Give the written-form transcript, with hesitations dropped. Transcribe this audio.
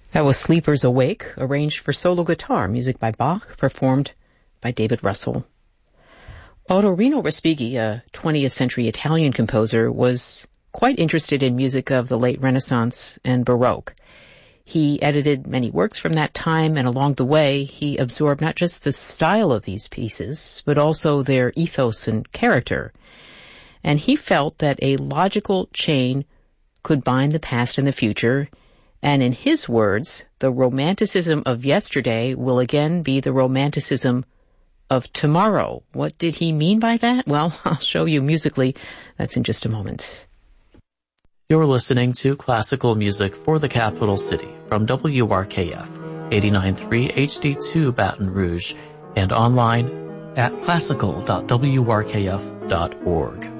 That was Sleepers Awake, arranged for solo guitar, music by Bach, performed by David Russell. Ottorino Respighi, a 20th century Italian composer, was quite interested in music of the late Renaissance and Baroque. He edited many works from that time, and along the way, he absorbed not just the style of these pieces, but also their ethos and character. And he felt that a logical chain could bind the past and the future, and in his words, the romanticism of yesterday will again be the romanticism of tomorrow. What did he mean by that? Well, I'll show you musically. That's in just a moment. You're listening to Classical Music for the Capital City from WRKF 89.3 HD2 Baton Rouge and online at classical.wrkf.org.